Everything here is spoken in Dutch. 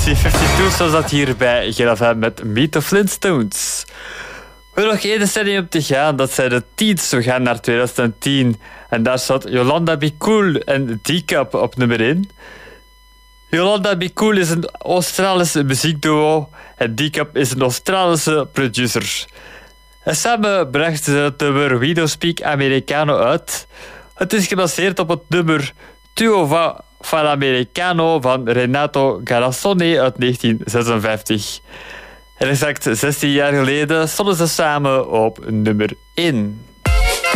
B-52 zoals dat hier bij GLFM met Meet the Flintstones. We hebben nog 1 decennium te gaan, dat zijn de teens. We gaan naar 2010 en daar staat Yolanda Be Cool en D-Cup op nummer 1. Yolanda Be Cool is een Australische muziekduo en D-Cup is een Australische producer. En samen brachten ze het nummer We Don't Speak Americano uit. Het is gebaseerd op het nummer Tuo van Americano van Renato Garassone uit 1956. En exact 16 jaar geleden stonden ze samen op nummer 1.